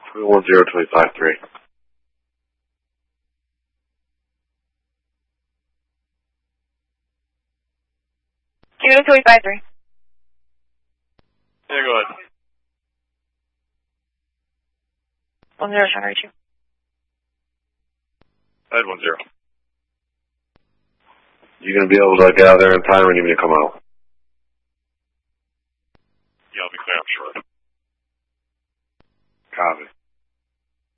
310-253. Unit 253. Yeah, go ahead. 10, trying to reach you. I had 10. You going to be able to get out there in time or need me to come out? Yeah, I'll be clear, I'm sure. Copy.